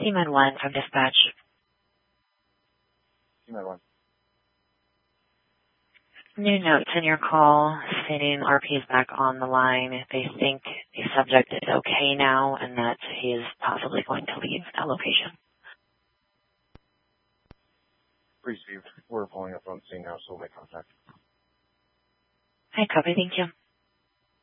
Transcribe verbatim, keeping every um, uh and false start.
C-Med one from dispatch. C-Med one. New notes in your call stating R P is back on the line. They think the subject is okay now and that he is possibly going to leave that location. Received. We're pulling up on the scene now, so we'll make contact. Hi, copy. Thank you.